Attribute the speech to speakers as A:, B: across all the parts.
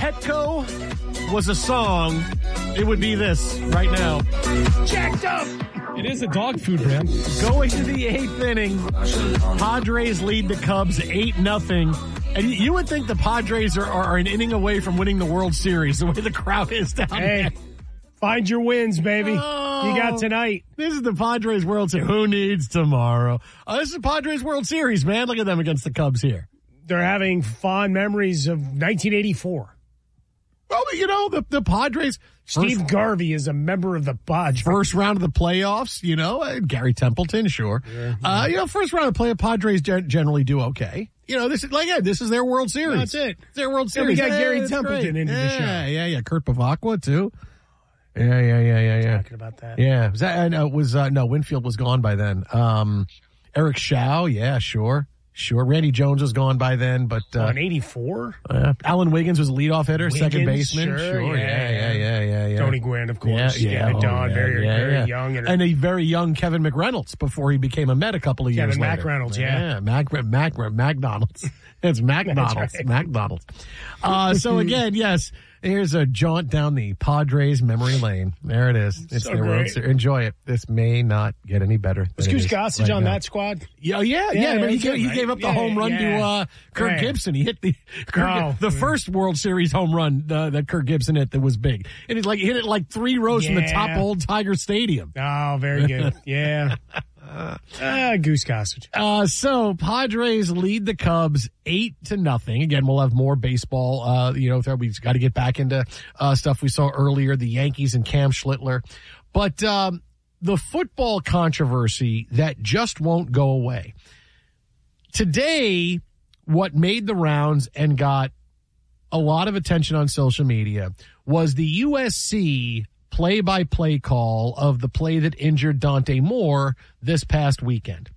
A: Petco was a song, it would be this right now. Jacked up!
B: It is a dog food brand.
A: Going to the 8th inning, Padres lead the Cubs 8-0. And you would think the Padres are an inning away from winning the World Series, the way the crowd is down there.
B: Find your wins, baby.
A: Oh,
B: You got tonight.
A: This is the Padres World Series. Who needs tomorrow? This is the Padres World Series, man. Look at them against the Cubs here.
B: They're having fond memories of 1984.
A: Well, you know, the Padres.
B: Steve Garvey is a member of the Padres.
A: First round of the playoffs, you know, Gary Templeton, sure. Yeah. First round of the playoffs, Padres generally do okay. You know, this is their World Series.
B: That's it.
A: It's their World Series.
B: We got Gary Templeton into the show.
A: Yeah. Kurt Bavacqua, too. Yeah.
B: Talking about that.
A: Yeah. Winfield was gone by then. Eric Shaw, yeah, sure. Randy Jones was gone by then, but
B: in 84?
A: Alan Wiggins was a leadoff hitter, second baseman.
B: Sure.
A: Yeah.
B: Tony Gwynn, of course. Very young.
A: And a very young Kevin McReynolds before he became a Met a couple of years later.
B: Kevin McReynolds,
A: Yeah, McDonald's. It's McDonald's.
B: Right.
A: McDonald's. So again, yes, here's a jaunt down the Padres memory lane. There it is. It's
B: So
A: their World
B: great.
A: Series. Enjoy it. This may not get any better.
B: Was Goose Gossage on that squad?
A: Yeah.
B: Yeah,
A: He
B: that's
A: gave up the home run to Kirk
B: Right.
A: Gibson. He hit the first World Series home run that Kirk Gibson hit that was big, and he hit it like 3 rows from the top of Old Tiger Stadium.
B: Oh, very good. Yeah. Goose Gossage.
A: So Padres lead the Cubs 8-0. Again, we'll have more baseball. We've got to get back into stuff we saw earlier, the Yankees and Cam Schlittler. But the football controversy that just won't go away. Today, what made the rounds and got a lot of attention on social media was the USC play-by-play call of the play that injured Dante Moore this past weekend.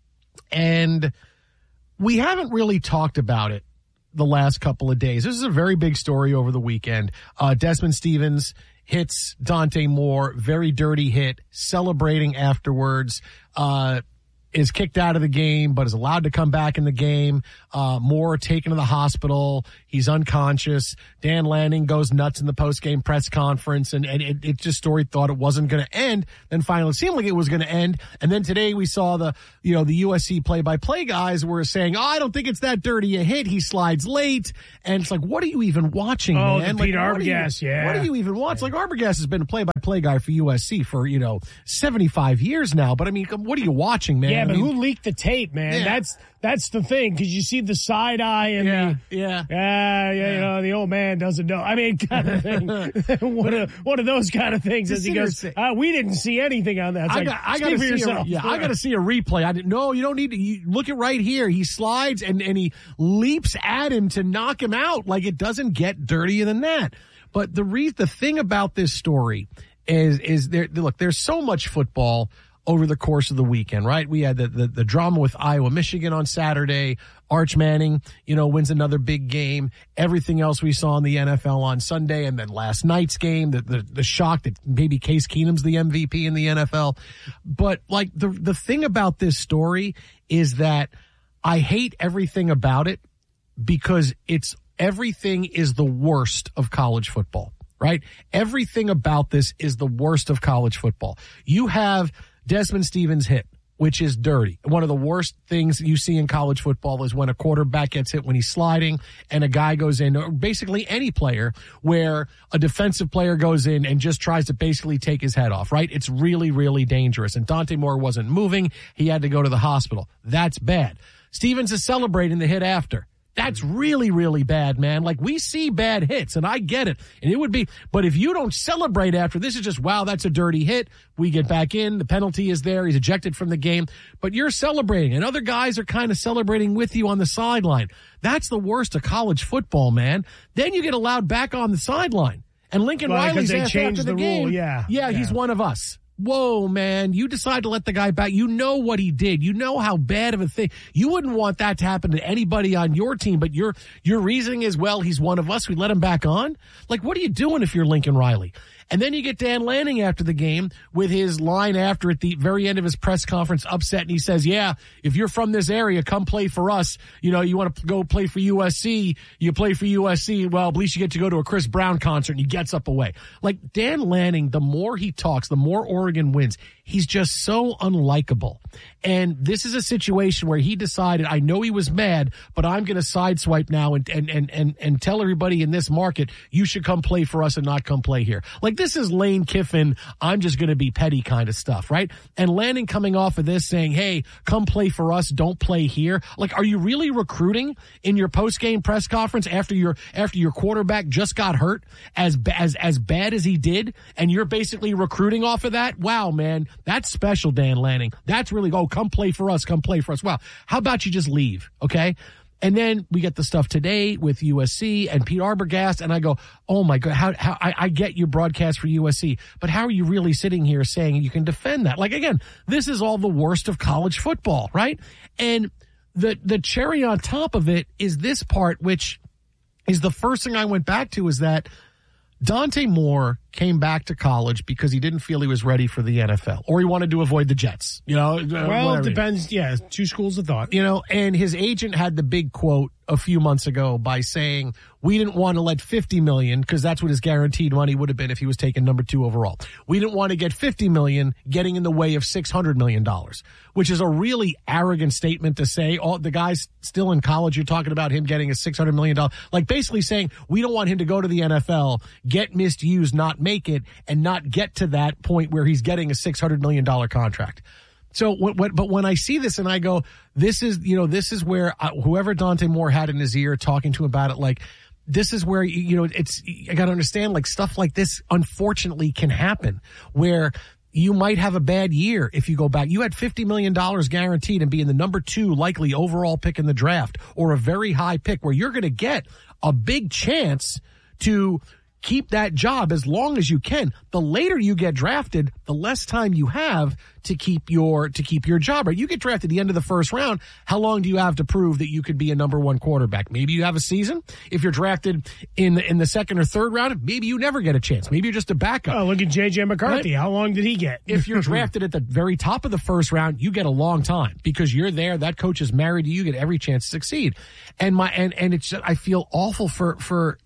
A: And we haven't really talked about it the last couple of days. This is a very big story over the weekend. Desmond Stevens hits Dante Moore, very dirty hit, celebrating afterwards, is kicked out of the game, but is allowed to come back in the game. Moore taken to the hospital. He's unconscious. Dan Lanning goes nuts in the post-game press conference, and it just story thought it wasn't going to end. Then finally it seemed like it was going to end. And then today we saw the USC play-by-play guys were saying, I don't think it's that dirty a hit. He slides late. And it's like, what are you even watching, man?
B: Pete Arbogast,
A: What do you even watch? Like, Arbogast has been a play-by-play guy for USC for, 75 years now. But I mean, what are you watching, man?
B: Yeah, but who leaked the tape, man?
A: Yeah.
B: That's the thing, because you see the side eye and the old man doesn't know. I mean, kind of thing. one of those kind of things. As he goes, we didn't see anything on that. It's
A: I got to see
B: yourself.
A: I got to see a replay. No, you don't need to. You look at right here. He slides and he leaps at him to knock him out. Like, it doesn't get dirtier than that. But the thing about this story is there. Look, there's so much football over the course of the weekend, right? We had the drama with Iowa, Michigan on Saturday. Arch Manning, wins another big game. Everything else we saw in the NFL on Sunday, and then last night's game, the shock that maybe Case Keenum's the MVP in the NFL. But like the thing about this story is that I hate everything about it because everything is the worst of college football, right? Everything about this is the worst of college football. You have Desmond Stevens hit, which is dirty. One of the worst things you see in college football is when a quarterback gets hit when he's sliding and a guy goes in, or basically any player, where a defensive player goes in and just tries to basically take his head off, right? It's really, really dangerous. And Dante Moore wasn't moving. He had to go to the hospital. That's bad. Stevens is celebrating the hit after. That's really, really bad, man. Like, we see bad hits, and I get it. And it would be, but if you don't celebrate after, this is just, wow, that's a dirty hit. We get back in. The penalty is there. He's ejected from the game. But you're celebrating, and other guys are kind of celebrating with you on the sideline. That's the worst of college football, man. Then you get allowed back on the sideline. And Lincoln Riley said after the game,
B: yeah,
A: he's one of us. whoa, man, you decide to let the guy back. You know what he did. You know how bad of a thing. You wouldn't want that to happen to anybody on your team, but your reasoning is, well, he's one of us. We let him back on. Like, what are you doing if you're Lincoln Riley? And then you get Dan Lanning after the game with his line after at the very end of his press conference, upset, and he says, yeah, if you're from this area, come play for us. You know, you want to go play for USC, you play for USC, well, at least you get to go to a Chris Brown concert, and he gets up away. Like, Dan Lanning, the more he talks, the more Oregon wins. He's just so unlikable. And this is a situation where he decided, I know he was mad, but I'm going to sideswipe now and tell everybody in this market, you should come play for us and not come play here. Like, this is Lane Kiffin, I'm just going to be petty kind of stuff, right? And Lanning coming off of this saying, hey, come play for us, don't play here. Like, are you really recruiting in your post-game press conference after your quarterback just got hurt as bad as he did, and you're basically recruiting off of that? Wow, man, that's special, Dan Lanning. That's really, come play for us, come play for us. Wow, how about you just leave, okay? And then we get the stuff today with USC and Pete Arbogast, and I go, oh my God, how I get your broadcast for USC, but how are you really sitting here saying you can defend that? Like, again, this is all the worst of college football, right? And the cherry on top of it is this part, which is the first thing I went back to, is that Dante Moore came back to college because he didn't feel he was ready for the NFL, or he wanted to avoid the Jets. You know,
B: well, it depends. Yeah, two schools of thought.
A: You know, and his agent had the big quote a few months ago by saying, we didn't want to let $50 million, because that's what his guaranteed money would have been if he was taken number 2 overall. We didn't want to get $50 million getting in the way of $600 million, which is a really arrogant statement to say. All the guys still in college, you're talking about him getting a $600 million, like basically saying, we don't want him to go to the NFL, get misused, not make it, and not get to that point where he's getting a $600 million contract. So, but when I see this and I go, this is where whoever Dante Moore had in his ear talking to him about it, like, this is where, I got to understand, like, stuff like this unfortunately can happen, where you might have a bad year if you go back. You had $50 million guaranteed and being the number 2 likely overall pick in the draft, or a very high pick where you're going to get a big chance to keep that job as long as you can. The later you get drafted, the less time you have to keep your job. Right? You get drafted at the end of the first round. How long do you have to prove that you could be a number 1 quarterback? Maybe you have a season. If you're drafted in the second or third round, maybe you never get a chance. Maybe you're just a backup.
B: Oh, look at J.J. McCarthy. Right? How long did he get?
A: If you're drafted at the very top of the first round, you get a long time because you're there. That coach is married to you. You get every chance to succeed. And it's just, I feel awful for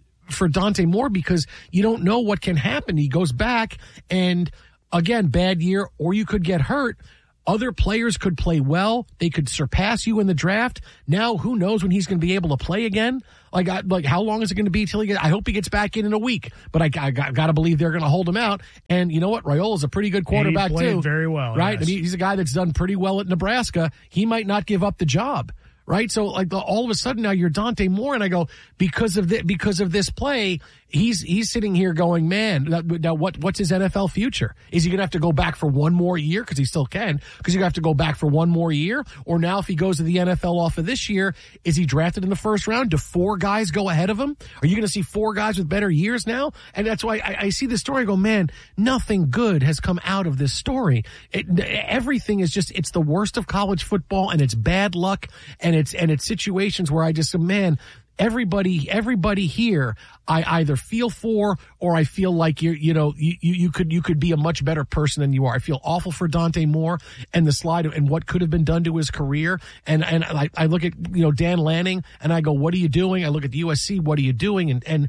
A: Dante Moore, because you don't know what can happen. He goes back and, again, bad year, or you could get hurt. Other players could play well. They could surpass you in the draft. Now, who knows when he's going to be able to play again? Like how long is it going to be till he gets? I hope he gets back in a week, but I got to believe they're going to hold him out. And you know what? Raiola's a pretty good quarterback,
B: he played
A: too.
B: Very well.
A: Right?
B: Yes.
A: And he's a guy that's done pretty well at Nebraska. He might not give up the job. Right. So like all of a sudden now you're Dante Moore, and I go, because of this play, he's sitting here going, man, now what's his NFL future? Is he going to have to go back for one more year? Because he still can, because he's going to have to go back for one more year. Or now if he goes to the NFL off of this year, is he drafted in the first round? Do 4 guys go ahead of him? Are you going to see 4 guys with better years now? And that's why I see this story and go, man, nothing good has come out of this story. Everything is just, it's the worst of college football, and it's bad luck, and it's situations where I just, man, everybody here, I either feel for, or I feel like you could be a much better person than you are. I feel awful for Dante Moore and the slide and what could have been done to his career. And I look at, Dan Lanning, and I go, what are you doing? I look at the USC, what are you doing?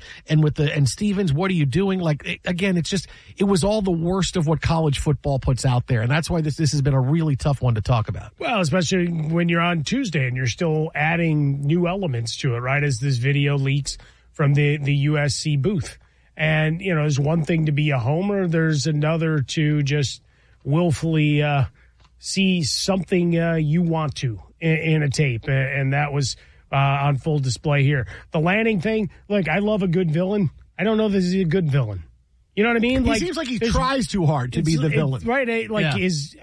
A: And Stevens, what are you doing? Like, again, it was all the worst of what college football puts out there. And that's why this has been a really tough one to talk about.
B: Well, especially when you're on Tuesday and you're still adding new elements to it, right? As this video leaks from the USC booth. And, there's one thing to be a homer. There's another to just willfully see something you want to in a tape. And that was on full display here. The Lanning thing, look, I love a good villain. I don't know if this is a good villain. You know what I mean?
A: He seems like he tries too hard to be the villain.
B: Right. Like his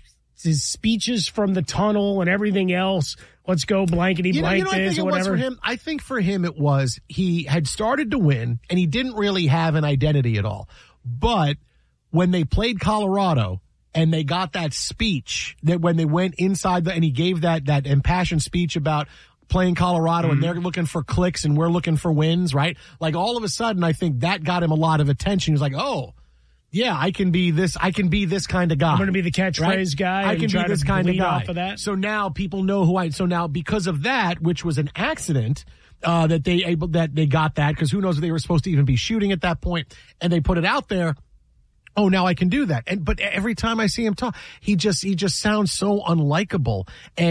B: speeches from the tunnel and everything else. Let's go blankety blank this or whatever.
A: I think for him it was he had started to win, and he didn't really have an identity at all. But when they played Colorado and they got that speech that when they went inside and he gave that impassioned speech about playing Colorado and they're looking for clicks and we're looking for wins, right? Like all of a sudden, I think that got him a lot of attention. He was like, oh, yeah, I can be this kind of guy.
B: I'm going to be the catchphrase guy.
A: I can be this kind of guy.
B: Off of that.
A: So now people know who I. So now because of that, which was an accident, that they got that because who knows if they were supposed to even be shooting at that point, and they put it out there. Oh, now I can do that. But every time I see him talk, he just sounds so unlikable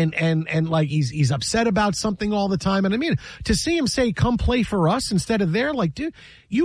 A: and like he's upset about something all the time. And I mean, to see him say, come play for us instead of there, like, dude,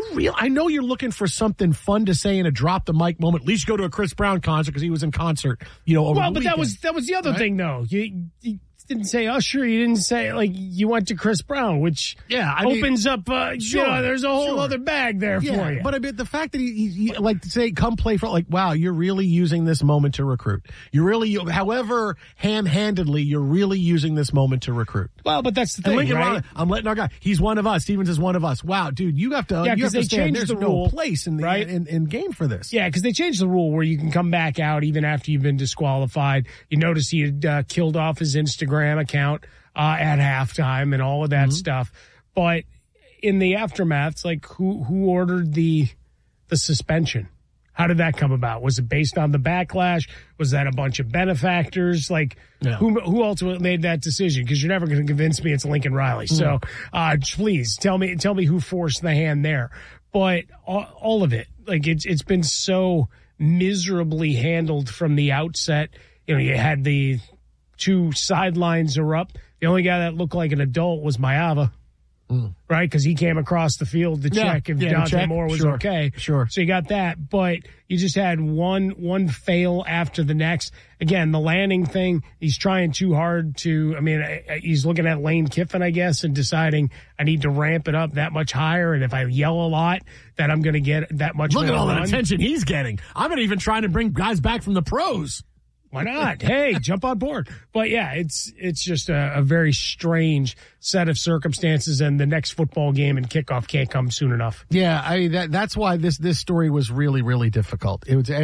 A: I know you're looking for something fun to say in a drop the mic moment. At least go to a Chris Brown concert because he was in concert, over the weekend.
B: that was the other thing though. You didn't say Usher. You didn't say you went to Chris Brown, which opens up. There's a whole other bag there for you.
A: But I mean, the fact that he like to say, "Come play for," like, wow, you're really using this moment to recruit. You're really, however ham-handedly, you're really using this moment to recruit.
B: Well, but that's the thing, right?
A: I'm letting our guy. He's one of us. Stevens is one of us. Wow, dude, you have to.
B: because they changed the rule.
A: No place in the in game for this.
B: Yeah, because they changed the rule where you can come back out even after you've been disqualified. You notice he had killed off his Instagram account at halftime and all of that stuff, but in the aftermath, it's like who ordered the suspension? How did that come about? Was it based on the backlash? Was that a bunch of benefactors? Like who ultimately made that decision? Because you're never going to convince me it's Lincoln Riley. So please tell me who forced the hand there. But all of it, like it's been so miserably handled from the outset. You had the two sidelines are up. The only guy that looked like an adult was Maeva, right? Because he came across the field to check if Dante Moore was okay.
A: Sure.
B: So you got that, but you just had one fail after the next. Again, the landing thing, he's trying too hard to, he's looking at Lane Kiffin, I guess, and deciding I need to ramp it up that much higher, and if I yell a lot, that I'm going to get that much more.
A: Look at all the attention he's getting. I'm not even trying to bring guys back from the pros.
B: Why not? Hey, jump on board. But yeah, it's just a very strange set of circumstances, and the next football game and kickoff can't come soon enough.
A: Yeah, that's why this story was really, really difficult. It was, and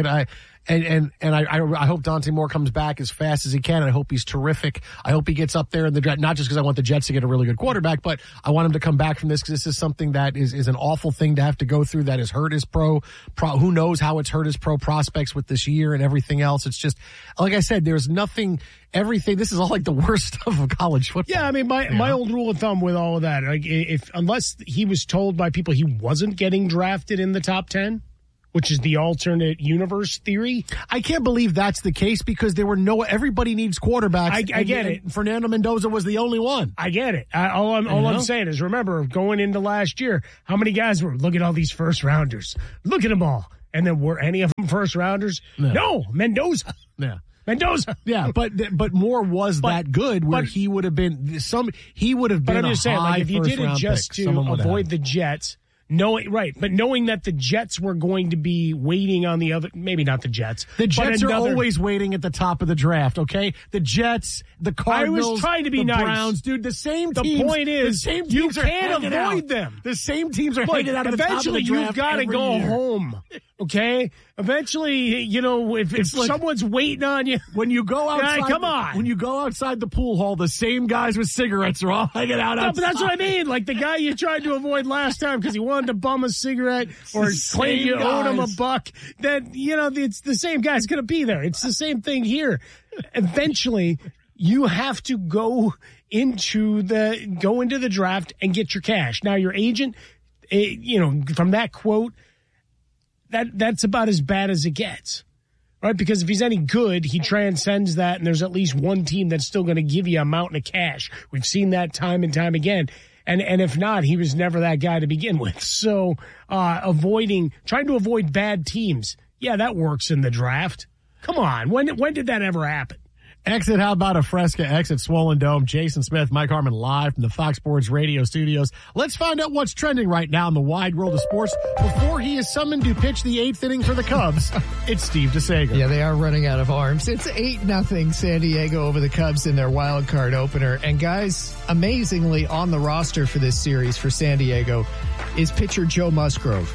A: I hope Dante Moore comes back as fast as he can. I hope he's terrific. I hope he gets up there in the draft, not just because I want the Jets to get a really good quarterback, but I want him to come back from this because this is something that is an awful thing to have to go through that has hurt his who knows how it's hurt his pro prospects with this year and everything else. It's just, like I said, there's nothing, everything, this is all like the worst stuff of college football.
B: Yeah, my old rule of thumb with all of that, like unless he was told by people he wasn't getting drafted in the top 10, which is the alternate universe theory.
A: I can't believe that's the case because everybody needs quarterbacks.
B: I get it.
A: Fernando Mendoza was the only one.
B: I get it. All I'm saying is, remember, going into last year, how many guys were, look at all these first rounders. Look at them all. And then were any of them first rounders? No, Mendoza.
A: Yeah.
B: Mendoza.
A: Yeah, but Moore was that good where he would have been
B: But I'm just saying, like, if you did it just to avoid the Jets, knowing that the Jets were going to be waiting on the other, maybe not the Jets.
A: The Jets are always waiting at the top of the draft, okay? The Jets, the Cardinals,
B: I was trying to be nice.
A: Browns, dude, the same teams.
B: The point is, you can't avoid
A: them. The same teams are hanging out at the top of the draft.
B: Eventually, you've got to go home, okay? Eventually, if someone's waiting on you.
A: When you go outside,
B: come on.
A: When you go outside the pool hall, the same guys with cigarettes are all hanging out outside.
B: No, but that's what I mean. Like the guy you tried to avoid last time because he wanted to bum a cigarette or claim you owed him $1. Then, it's the same guy's going to be there. It's the same thing here. Eventually, you have to go into the draft and get your cash. Now, your agent, from that quote, that's about as bad as it gets, right? Because if he's any good, he transcends that, and there's at least one team that's still going to give you a mountain of cash. We've seen that time and time again. And if not, he was never that guy to begin with. So trying to avoid bad teams, yeah, that works in the draft. Come on, when did that ever happen?
A: Exit, how about a Fresca exit Swollen Dome? Jason Smith, Mike Harmon live from the Fox Sports Radio studios. Let's find out what's trending right now in the wide world of sports before he is summoned to pitch the 8th inning for the Cubs. It's Steve DeSager.
C: Yeah, they are running out of arms. It's 8-0 San Diego over the Cubs in their wild card opener. And guys, amazingly on the roster for this series for San Diego is pitcher Joe Musgrove.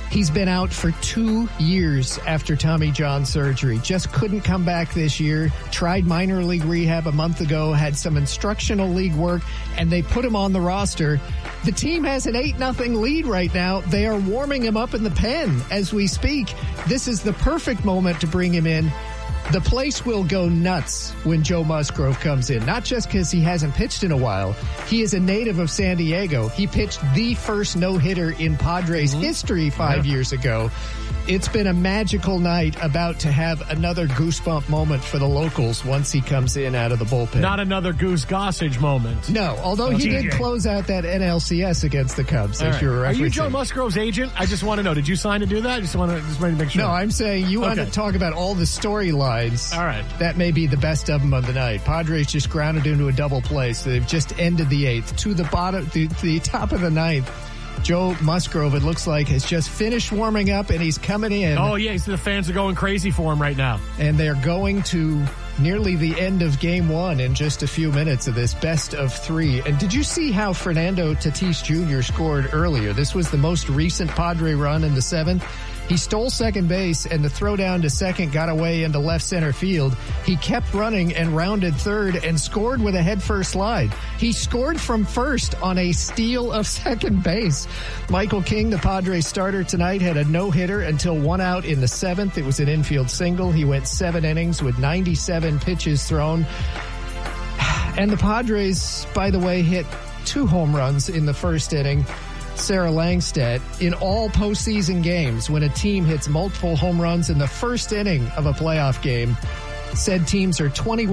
C: He's been out for 2 years after Tommy John surgery. Just couldn't come back this year. Tried minor league rehab a month ago, had some instructional league work, and they put him on the roster. The team has an 8-0 lead right now. They are warming him up in the pen as we speak. This is the perfect moment to bring him in. The place will go nuts when Joe Musgrove comes in, not just because he hasn't pitched in a while. He is a native of San Diego. He pitched the first no-hitter in Padres history 5 years ago. It's been a magical night, about to have another goosebump moment for the locals once he comes in out of the bullpen.
A: Not another Goose Gossage moment.
C: No, although he did close out that NLCS against the Cubs, as you were referencing.
A: Are you Joe Musgrove's agent? I just want to know. Did you sign to do that? I just want to make sure.
C: No, I'm saying you want to talk about all the storylines.
A: All right.
C: That may be the best of them of the night. Padres just grounded into a double play, so they've just ended the 8th. To the bottom, the top of the 9th. Joe Musgrove, it looks like, has just finished warming up, and he's coming in.
A: Oh, yeah, the fans are going crazy for him right now.
C: And they're going to nearly the end of Game 1 in just a few minutes of this best of 3. And did you see how Fernando Tatis Jr. scored earlier? This was the most recent Padre run in the 7th. He stole second base, and the throw down to second got away into left center field. He kept running and rounded third and scored with a head-first slide. He scored from first on a steal of second base. Michael King, the Padres starter tonight, had a no-hitter until 1 out in the 7th. It was an infield single. He went 7 innings with 97 pitches thrown. And the Padres, by the way, hit 2 home runs in the first inning. Sarah Langstead, in all postseason games, when a team hits multiple home runs in the first inning of a playoff game, said teams are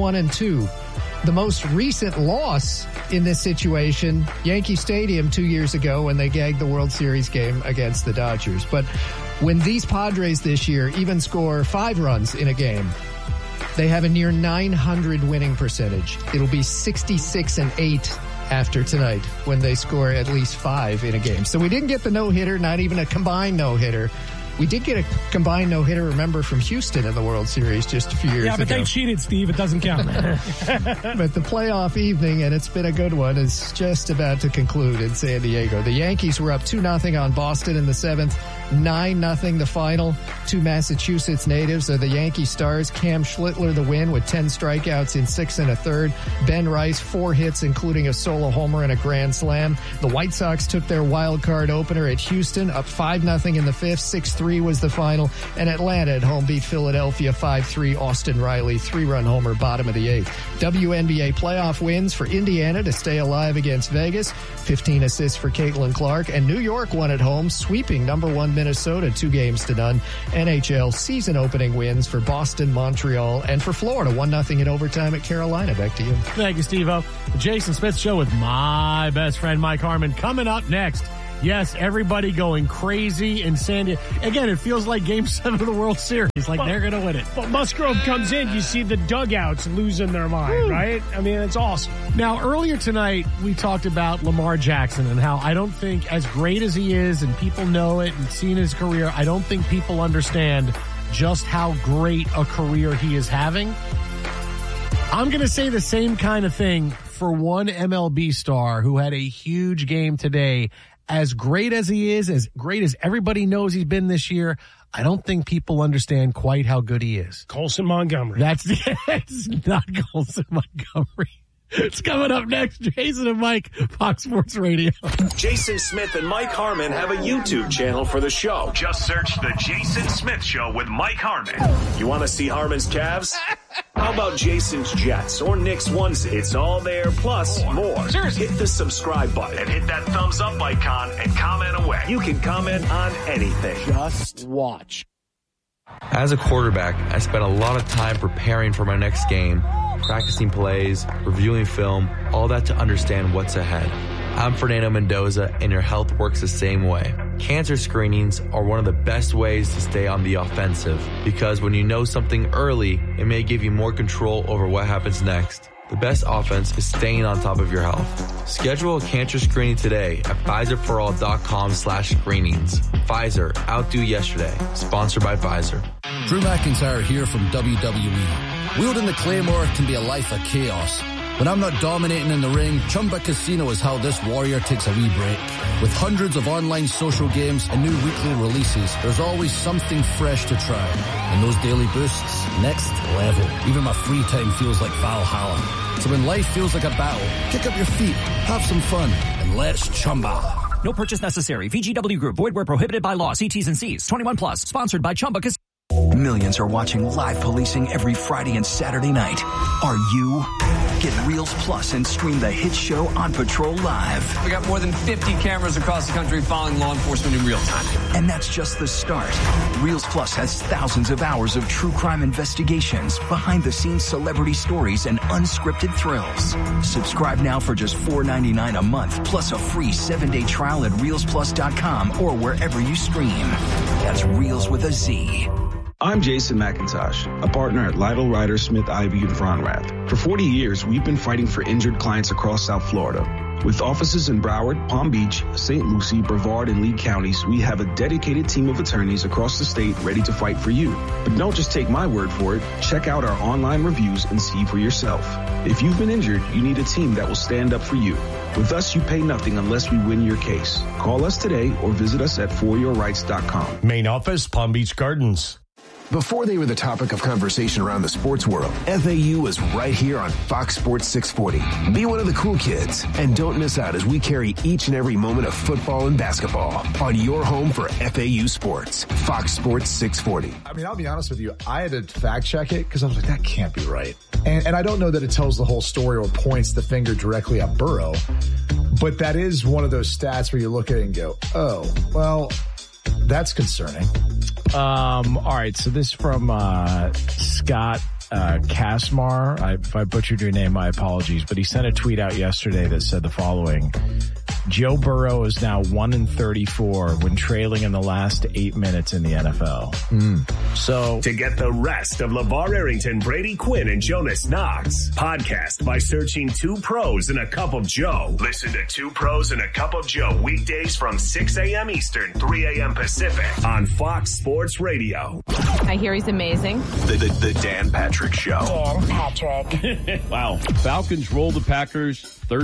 C: 21-2. The most recent loss in this situation, Yankee Stadium 2 years ago when they gagged the World Series game against the Dodgers. But when these Padres this year even score 5 runs in a game, they have a near 900 winning percentage. It'll be 66-8 after tonight when they score at least 5 in a game. So we didn't get the no-hitter, not even a combined no-hitter. We did get a combined no-hitter, remember, from Houston in the World Series just a few years ago.
B: Yeah, but they cheated, Steve. It doesn't count.
C: But the playoff evening, and it's been a good one, is just about to conclude in San Diego. The Yankees were up 2-0 on Boston in the 7th, 9-0 the final. 2 Massachusetts natives are the Yankee stars. Cam Schlittler the win with 10 strikeouts in 6 1/3. Ben Rice 4 hits, including a solo homer and a grand slam. The White Sox took their wild card opener at Houston, up 5-0 in the 5th. 6-3 was the final. And Atlanta at home beat Philadelphia 5-3. Austin Riley 3-run homer, bottom of the 8th. WNBA playoff wins for Indiana to stay alive against Vegas. 15 assists for Caitlin Clark. And New York won at home, sweeping number 1 Minnesota 2-0. NHL season opening wins for Boston, Montreal, and for Florida 1-0 in overtime at Carolina. Back to you.
A: Thank you, Steve-O. The Jason Smith Show with my best friend Mike Harmon coming up next. Yes, everybody going crazy in San Diego. Again, it feels like Game 7 of the World Series. Like they're going to win it.
B: But Musgrove comes in, you see the dugouts losing their mind, right? I mean, it's awesome.
A: Now, earlier tonight, we talked about Lamar Jackson and how I don't think, as great as he is and people know it and seen his career, I don't think people understand just how great a career he is having. I'm going to say the same kind of thing for one MLB star who had a huge game today. As great as he is, as great as everybody knows he's been this year, I don't think people understand quite how good he is.
B: Colson Montgomery.
A: It's not Colson Montgomery. It's coming up next. Jason and Mike, Fox Sports Radio.
D: Jason Smith and Mike Harmon have a YouTube channel for the show. Just search The Jason Smith Show with Mike Harmon. You want to see Harmon's calves? How about Jason's Jets or Nick's onesie? It's all there, plus more. Seriously. Hit the subscribe button and hit that thumbs up icon and comment away. You can comment on anything. Just watch.
E: As a quarterback, I spent a lot of time preparing for my next game, practicing plays, reviewing film, all that to understand what's ahead. I'm Fernando Mendoza, and your health works the same way. Cancer screenings are one of the best ways to stay on the offensive, because when you know something early, it may give you more control over what happens next. The best offense is staying on top of your health. Schedule a cancer screening today at PfizerForAll.com/screenings. Pfizer, outdo yesterday. Sponsored by Pfizer.
F: Drew McIntyre here from WWE. Wielding the Claymore can be a life of chaos, When I'm not dominating in the ring, Chumba Casino is how this warrior takes a wee break. With hundreds of online social games and new weekly releases, there's always something fresh to try. And those daily boosts, next level. Even my free time feels like Valhalla. So when life feels like a battle, kick up your feet, have some fun, and let's Chumba.
G: No purchase necessary. VGW Group. Void where prohibited by law. See T's and C's. 21 plus. Sponsored by Chumba Casino.
H: Millions are watching live policing every Friday and Saturday night. Are you? Get Reels Plus and stream the hit show On Patrol live.
I: We got more than 50 cameras across the country following law enforcement in real time.
H: And that's just the start. Reels Plus has thousands of hours of true crime investigations, behind-the-scenes celebrity stories, and unscripted thrills. Subscribe now for just $4.99 a month, plus a free 7-day trial at ReelsPlus.com or wherever you stream. That's Reels with a Z.
J: I'm Jason McIntosh, a partner at Lytle, Ryder, Smith, Ivey, and Fronrath. For 40 years, we've been fighting for injured clients across South Florida. With offices in Broward, Palm Beach, St. Lucie, Brevard, and Lee counties, we have a dedicated team of attorneys across the state ready to fight for you. But don't just take my word for it. Check out our online reviews and see for yourself. If you've been injured, you need a team that will stand up for you. With us, you pay nothing unless we win your case. Call us today or visit us at foryourrights.com.
K: Main office, Palm Beach Gardens.
L: Before they were the topic of conversation around the sports world, FAU is right here on Fox Sports 640. Be one of the cool kids, and don't miss out as we carry each and every moment of football and basketball on your home for FAU sports. Fox Sports 640.
M: I mean, I'll be honest with you. I had to fact check it because I was like, that can't be right. And I don't know that it tells the whole story or points the finger directly at Burrow, but that is one of those stats where you look at it and go, oh, well, that's concerning.
B: All right, so this from Scott Kasmar. If I butchered your name, my apologies. But he sent a tweet out yesterday that said the following. Joe Burrow is now 1-34 when trailing in the last 8 minutes in the NFL. So
N: to get the rest of LeVar Arrington, Brady Quinn, and Jonas Knox, podcast by searching 2 Pros and a Cup of Joe. Listen to 2 Pros and a Cup of Joe weekdays from 6 a.m. Eastern, 3 a.m. Pacific on Fox Sports Radio.
O: I hear he's amazing.
D: The Dan Patrick Show.
O: Dan Patrick.
P: Wow. Falcons roll the Packers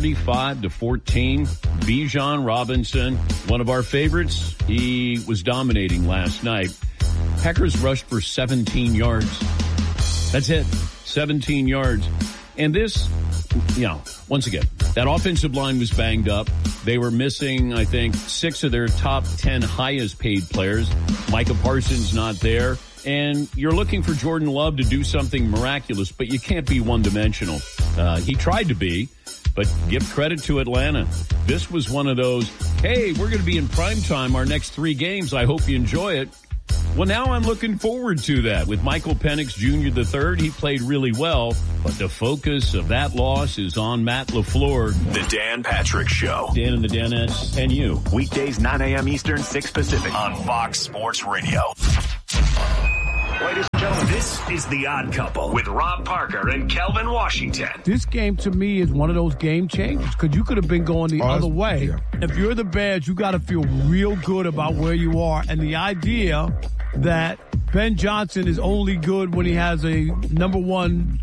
P: 35-14. Bijan Robinson, one of our favorites. He was dominating last night. Packers rushed for 17 yards. That's it. 17 yards. And this, once again, that offensive line was banged up. They were missing, I think, 6 of their top 10 highest paid players. Micah Parsons not there. And you're looking for Jordan Love to do something miraculous, but you can't be one-dimensional. He tried to be, but give credit to Atlanta. This was one of those, hey, we're going to be in primetime our next 3 games. I hope you enjoy it. Well, now I'm looking forward to that. With Michael Penix Jr. III, he played really well, but the focus of that loss is on Matt LaFleur.
D: The Dan Patrick Show.
P: Dan and the Danettes and you.
D: Weekdays, 9 a.m. Eastern, 6 Pacific on Fox Sports Radio.
N: Ladies and gentlemen, this is The Odd Couple with Rob Parker and Kelvin Washington.
Q: This game to me is one of those game changers because you could have been going the other way. Yeah. If you're the Bears, you got to feel real good about where you are. And the idea that Ben Johnson is only good when he has a number 1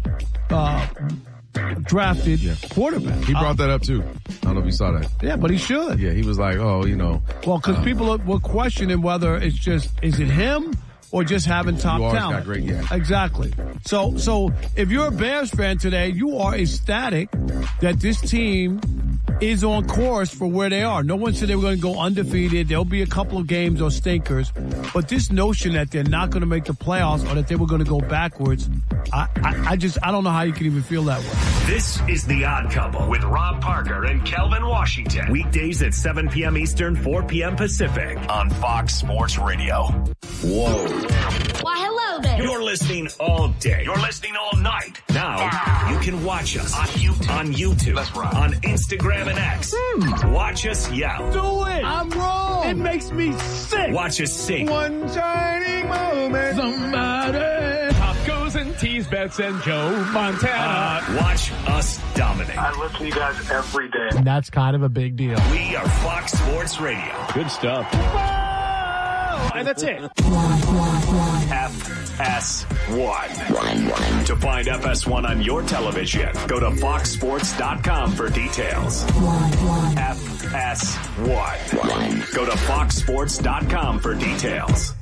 Q: drafted quarterback.
R: He brought that up too. I don't know if you saw that.
Q: Yeah, but he should.
R: Yeah, he was like,
Q: well, because people were questioning whether it's just, is it him? Or just having top talent.
R: Got great, yeah.
Q: Exactly. So if you're a Bears fan today, you are ecstatic that this team is on course for where they are. No one said they were going to go undefeated. There'll be a couple of games or stinkers. But this notion that they're not going to make the playoffs or that they were going to go backwards, I don't know how you can even feel that way.
N: This is The Odd Couple with Rob Parker and Kelvin Washington. Weekdays at 7 p.m. Eastern, 4 p.m. Pacific on Fox Sports Radio.
D: Whoa.
S: Why, hello there.
N: You're listening all day. You're listening all night. Now, you can watch us on YouTube,
D: That's right.
N: on Instagram and X. Watch us yell.
Q: Do it. I'm wrong. It makes me sick.
N: Watch us sing.
Q: One shining moment. Somebody. Tacos and tease bets and Joe Montana.
N: Watch us dominate.
T: I listen to you guys every day.
A: And that's kind of a big deal.
N: We are Fox Sports Radio.
P: Good stuff.
B: That's it.
D: FS1. To find FS1 on your television, go to foxsports.com for details. FS1. Go to foxsports.com for details.